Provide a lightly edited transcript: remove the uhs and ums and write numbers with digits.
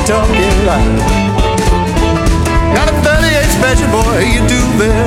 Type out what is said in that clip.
talking loud. Got a 38 special, boy, you do very